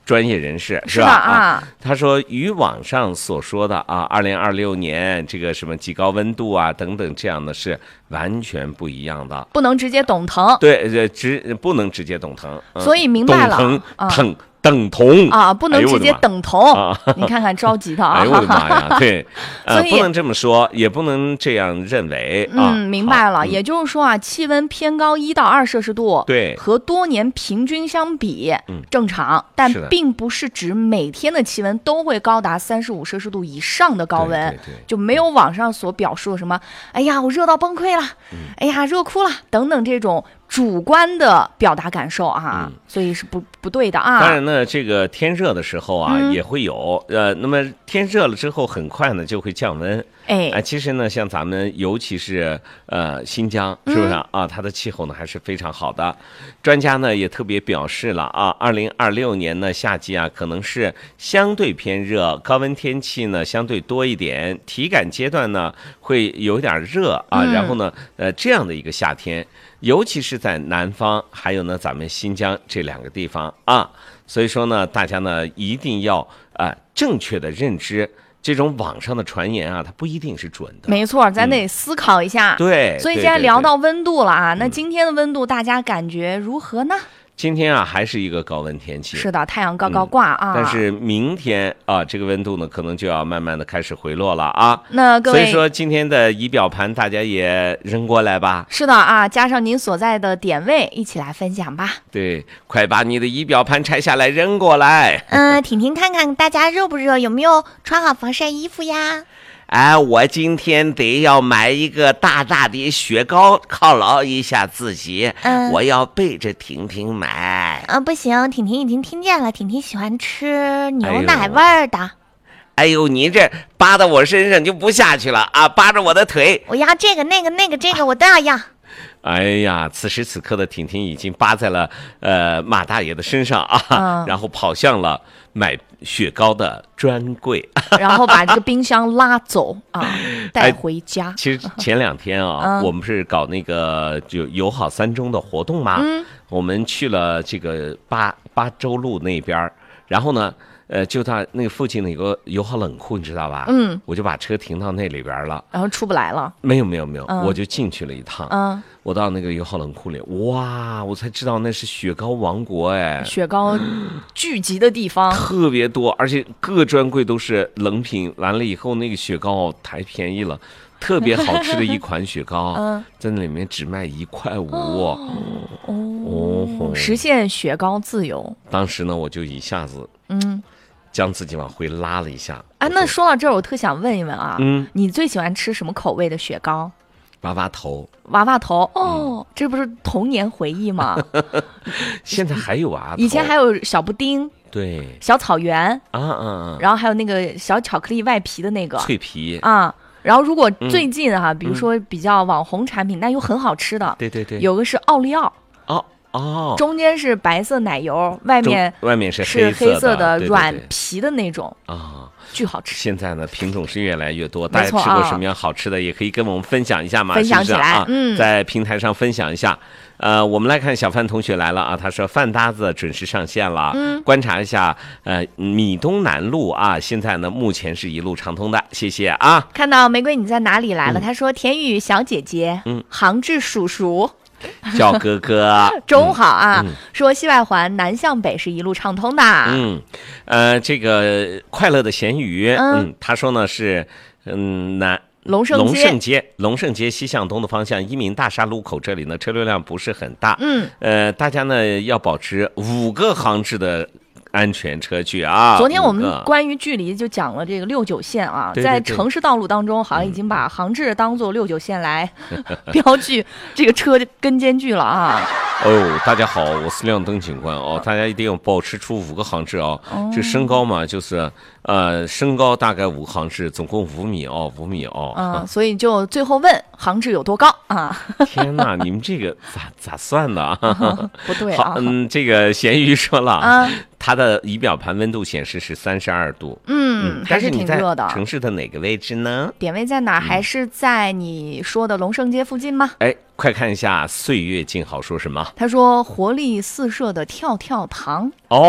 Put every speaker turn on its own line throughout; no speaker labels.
专业人士
是吧？啊，
他说与网上所说的啊，2026年这个什么极高温度啊等等这样的是完全不一样的，
不能直接等同。
对，不能直接等同，
所以明白了，
等同
啊，不能直接等同。你看看着急的啊！
哎呦我的妈呀！对，
所以
不能这么说，也不能这样认为啊。
明白了。也就是说啊，气温偏高1到2摄氏度，
对，
和多年平均相比，正常，但并不是指每天的气温都会高达35摄氏度以上的高温，
对，
就没有网上所表述的什么，哎呀，我热到崩溃了，哎呀，热哭了等等这种主观的表达感受啊，所以是不对的啊。
当然呢，这个天热的时候啊，也会有那么天热了之后，很快呢就会降温。其实呢，像咱们尤其是新疆，是不是啊？它的气候呢还是非常好的。专家呢也特别表示了啊，2026年呢夏季啊可能是相对偏热，高温天气呢相对多一点，体感阶段呢会有点热啊。然后呢，这样的一个夏天，尤其是在南方，还有呢咱们新疆这2个地方啊，所以说呢，大家呢一定要正确的认知。这种网上的传言啊，它不一定是准的。
没错，咱得思考一下。
对，
所以既然聊到温度了啊，那今天的温度大家感觉如何呢？
今天啊，还是一个高温天气。
是的，太阳高高挂啊。
但是明天啊，这个温度呢，可能就要慢慢的开始回落了啊。
那各位，
所以说今天的仪表盘大家也扔过来吧。
是的啊，加上您所在的点位，一起来分享吧。
对，快把你的仪表盘拆下来扔过来。
婷婷看看大家热不热，有没有穿好防晒衣服呀？
我今天得要买一个大大的雪糕犒劳一下自己。我要背着婷婷买。
不行，婷婷已经听见了，婷婷喜欢吃牛奶味儿的。
哎呦，你这扒到我身上就不下去了啊！扒着我的腿。
我要这个那个这个我都要。
哎呀，此时此刻的婷婷已经扒在了马大爷的身上啊，然后跑向了买雪糕的专柜，
然后把这个冰箱拉走啊，带回家。
其实前2天啊，我们是搞那个就友好3中的活动嘛，我们去了这个八州路那边，然后呢。就在那个附近的有个友好冷库，你知道吧？我就把车停到那里边了，
然后出不来了。
没有，我就进去了一趟。我到那个友好冷库里，哇，我才知道那是雪糕王国哎，
雪糕聚集的地方
特别多，而且各专柜都是冷品。完了以后，那个雪糕太便宜了。特别好吃的一款雪糕，在那里面只卖1块5。
实现雪糕自由。
当时呢，我就一下子将自己往回拉了一下。
那说到这儿，我特想问一问啊，你最喜欢吃什么口味的雪糕？
娃娃头。
娃娃头哦，这不是童年回忆吗？
现在还有娃娃头，
以前还有小布丁。
对，
小草原然后还有那个小巧克力外皮的那个
脆皮
啊。然后如果最近比如说比较网红产品，但又很好吃的，
对，
有个是奥利奥。中间是白色奶油，外面
是
黑色的软
对
皮的那种巨好吃。
现在呢，品种是越来越多，大家吃过什么样好吃的，也可以跟我们分享一下嘛，
分享起来，
在平台上分享一下。我们来看小范同学来了啊，他说饭搭子准时上线了，观察一下米东南路啊，现在呢目前是一路畅通的，谢谢啊。
看到玫瑰你在哪里来了？他说田雨小姐姐，杭志叔叔。
叫哥哥，
中午好啊！说西外环南向北是一路畅通的。
这个快乐的咸鱼，他说呢是龙胜街西向东的方向，一民大厦路口这里呢车流量不是很大。大家呢要保持5个航制的安全车距啊！
昨天我们关于距离就讲了这个69线啊，在城市道路当中，好像已经把杭制当做69线来标记这个车跟间距了啊！
大家好，我是亮灯警官哦，大家一定要保持出5个航制哦。这身高嘛，就是身高大概5个航制，总共5米哦，5米哦。
所以就最后问航制有多高啊？
天哪，你们这个咋算的啊？
不对啊。
这个咸鱼说了它的仪表盘温度显示是32度，
还是挺热的。
城市的哪个位置呢？
点位在哪儿？还是在你说的龙胜街附近吗？
快看一下岁月静好说什么。
他说活力四射的跳跳糖。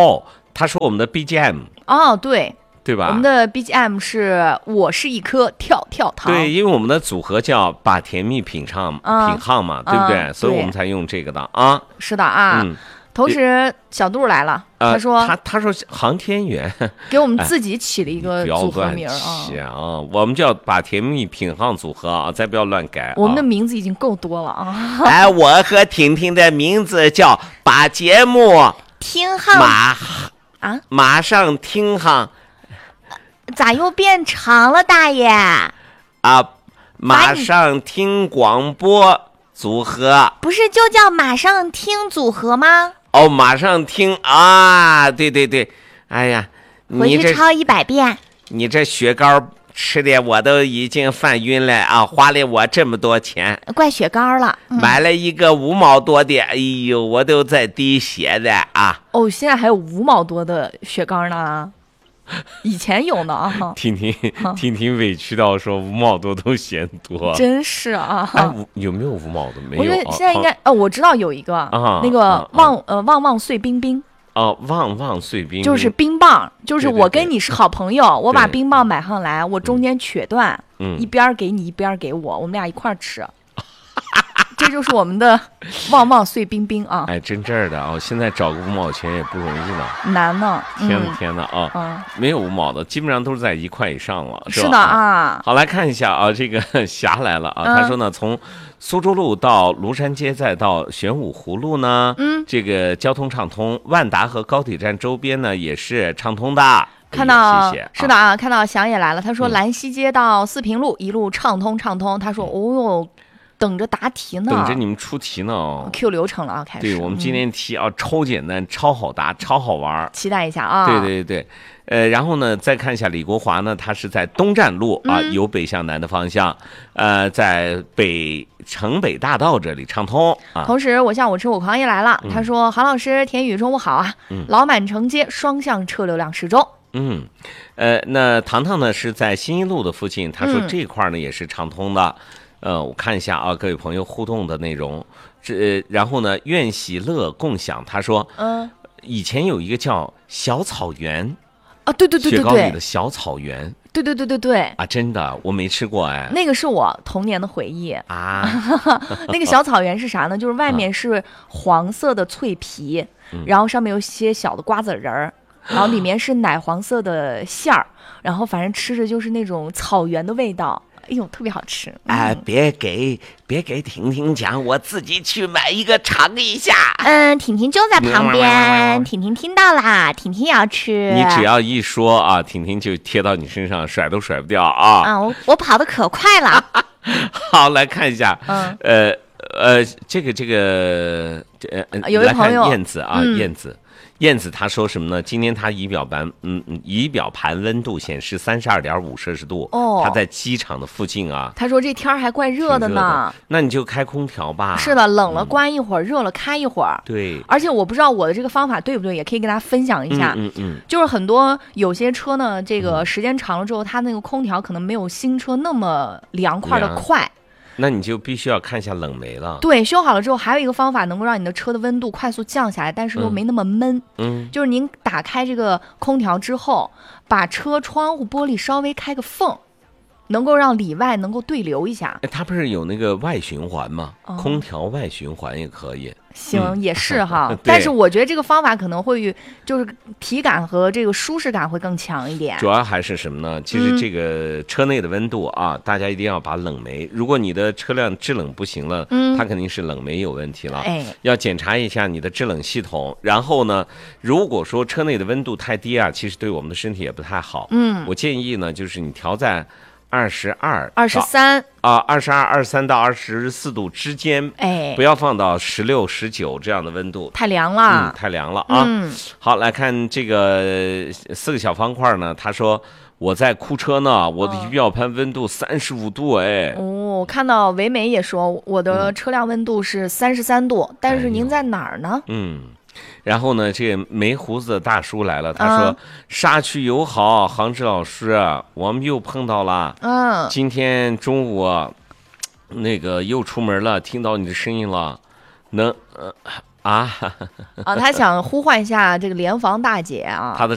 他说我们的 BGM
哦，对
吧？
我们的 BGM 是我是一颗跳跳糖。
对，因为我们的组合叫把甜蜜品尝嘛，对不对？所以我们才用这个的啊。
是的啊。同时，小杜来了，他说
航天员
给我们自己起了一个组合名
啊，我们叫把甜蜜品尝组合啊，再不要乱改。
我们的名字已经够多了啊。
哎，我和婷婷的名字叫把节目
听上
马上听上，
咋又变长了，大爷？
啊，马上听广播组合
不是就叫马上听组合吗？
哦，马上听啊，对，哎呀，
回去抄100遍。
你这雪糕吃的我都已经犯晕了啊，花了我这么多钱，
怪雪糕了，
买了一个5毛多的，哎呦，我都在滴血的啊。
哦，现在还有5毛多的雪糕呢。以前有呢啊，
婷婷委屈到说5毛多都嫌多，
真是啊。
哎，有没有5毛的？没有。
我觉得现在应该我知道有一个那个旺旺碎冰冰。
哦，旺旺碎冰
就是冰棒，就是我跟你是好朋友，我把冰棒买上来，我中间切断，一边给你一边给我，我们俩一块吃。这就是我们的旺旺碎冰冰啊！
哎，真这儿的啊！现在找个5毛钱也不容易呢，
难呢。
天哪啊！没有5毛的，基本上都是在1块以上了，是吧？
是的啊。
好，来看一下啊，这个霞来了啊，他说呢，从苏州路到庐山街再到玄武湖路呢，这个交通畅通，万达和高铁站周边呢也是畅通的。
看到，
谢谢
是的啊，看到翔也来了，他说兰溪街到四平路一路畅通。他说哦哟。等着答题呢，
等着你们出题呢。
Q 流程了啊，开始。
对，我们今天题啊，超简单，超好答，超好玩，
期待一下啊。
对，然后呢，再看一下李国华呢，他是在东站路啊，由北向南的方向，在城北大道这里畅通啊。
同时，我下午吃我狂也来了，他说韩老师、田宇中午好啊，老满城街双向车流量适中。
那糖糖呢是在新一路的附近，他说这块呢也是畅通的。我看一下啊，各位朋友互动的内容。然后呢，愿喜乐共享，他说，以前有一个叫小草原
啊，对，
雪糕里的小草原，
对
啊，真的我没吃过哎，
那个是我童年的回忆
啊。
那个小草原是啥呢？就是外面是黄色的脆皮，然后上面有些小的瓜子仁儿，然后里面是奶黄色的馅儿，然后反正吃着就是那种草原的味道。哎呦，特别好吃！
哎，别给婷婷讲，我自己去买一个尝一下。
婷婷就在旁边，婷婷听到啦，婷婷也要吃。
你只要一说啊，婷婷就贴到你身上，甩都甩不掉啊！
我跑得可快了。
好，来看一下，这个
有一位朋友
燕子啊，燕子他说什么呢？今天他仪表盘温度显示32.5摄氏度。他在机场的附近啊。
他说这天还怪热的呢。
那你就开空调吧。
是的，冷了关一会儿，热了开一会儿。
对。
而且我不知道我的这个方法对不对，也可以跟大家分享一下。就是很多有些车呢，这个时间长了之后，它那个空调可能没有新车那么凉快的快。
那你就必须要看一下冷媒了。
对，修好了之后还有一个方法能够让你的车的温度快速降下来，但是又没那么闷。就是您打开这个空调之后，把车窗户玻璃稍微开个缝，能够让里外能够对流一下。
它不是有那个外循环吗？空调外循环也可以。
行，也是哈。但是我觉得这个方法可能会就是体感和这个舒适感会更强一点。
主要还是什么呢？其实这个车内的温度啊，大家一定要把冷媒。如果你的车辆制冷不行了，它肯定是冷媒有问题了。要检查一下你的制冷系统。然后呢，如果说车内的温度太低啊，其实对我们的身体也不太好。我建议呢，就是你调在22、
23
啊，22、23到24度之间，不要放到16、19这样的温度，
太凉了，
太凉了啊。好，来看这个4个小方块呢，他说我在库车呢，我的仪表盘温度35度，
我看到唯美也说我的车辆温度是33度，但是您在哪儿呢？
然后呢，这个没胡子的大叔来了，他说：“沙区友好，杭志老师，我们又碰到了。今天中午那个又出门了，听到你的声音了， 啊
他想呼唤一下这个联防大姐啊。
他的